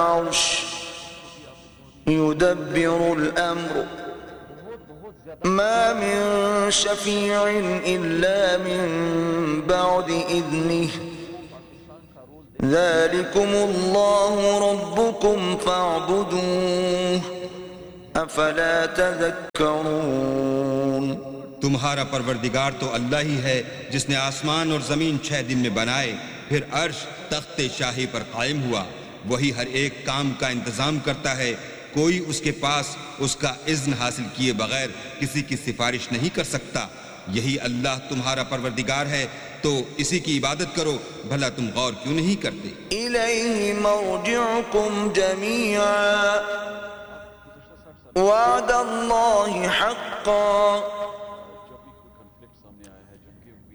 अर्श युदब्बिरुल अम्र मा मिन शफीइन इल्ला मिन बअदि इज़्निहि ज़ालिकुमुल्लाहु रब्बुकुम फ़अब्दूहु अफ़ला तज़क्करून। तुम्हारा परवरदिगार तो अल्लाह ही है जिसने आसमान और जमीन 6 दिन में बनाए, फिर अर्श तख्ते शाही पर कायम हुआ। वही हर एक काम का इंतजाम करता है, कोई उसके पास उसका इज़्न हासिल किए बगैर किसी की सिफारिश नहीं कर सकता। यही अल्लाह तुम्हारा परवरदिगार है, तो इसी की इबादत करो, भला तुम गौर क्यों नहीं करते। इलैहि मर्जिउकुम जमीअन वअदल्लाहि हक़्क़न